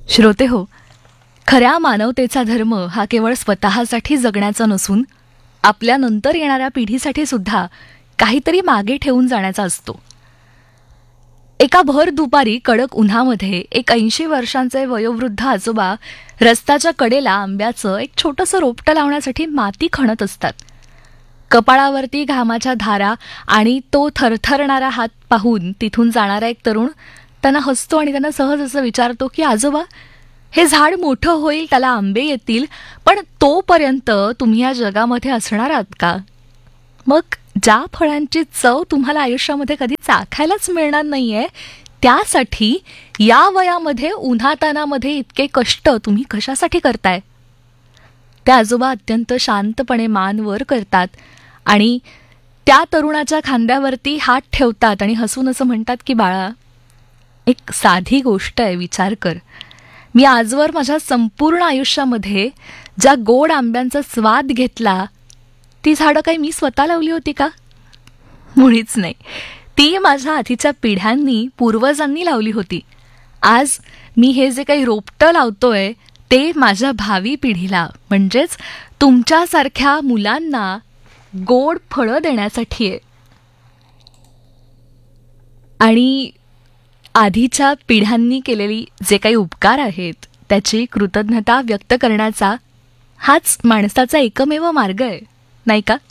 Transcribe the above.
श्रोते हो, खऱ्या मानवतेचा धर्म हा केवळ स्वतःसाठी जगण्याचा नसून आपल्या नंतर येणाऱ्या पिढीसाठी सुद्धा काहीतरी मागे ठेवून जाण्याचा असतो. एका भर दुपारी कडक उन्हामध्ये एक 80 वर्षांचे वयोवृद्ध आजोबा रस्त्याच्या कडेला आंब्याचं एक छोटंसं रोपटं लावण्यासाठी माती खणत असतात. कपाळावरती घामाच्या धारा आणि तो थरथरणारा हात पाहून तिथून जाणारा एक तरुण त्यांना हसतो आणि त्यांना सहज असं विचारतो की आजोबा, हे झाड मोठं होईल, त्याला आंबे येतील, पण तोपर्यंत तुम्ही या जगामध्ये असणार आहात का? मग ज्या फळांची चव तुम्हाला आयुष्यामध्ये कधी चाखायलाच मिळणार नाहीये, त्यासाठी या वयामध्ये उन्हातानामध्ये इतके कष्ट तुम्ही कशासाठी करताय? ते आजोबा अत्यंत शांतपणे मान वर करतात आणि त्या तरुणाच्या खांद्यावरती हात ठेवतात आणि हसून असं म्हणतात की बाळा, एक साधी गोष्ट आहे, विचार कर. मी आजवर माझ्या संपूर्ण आयुष्यामध्ये ज्या गोड आंब्यांचा स्वाद घेतला, ती झाडं काही मी स्वतः लावली होती का? मुळीच नाही. ती माझ्या आधीच्या पिढ्यांनी, पूर्वजांनी लावली होती. आज मी हे जे काही रोपटं लावतोय ते माझ्या भावी पिढीला, म्हणजेच तुमच्यासारख्या मुलांना गोड फळं देण्यासाठी आहे. आणि आधीच्या पिढ्यांनी केलेली जे काही उपकार आहेत त्याची कृतज्ञता व्यक्त करण्याचा हाच माणसाचा एकमेव मार्ग आहे, नाही का?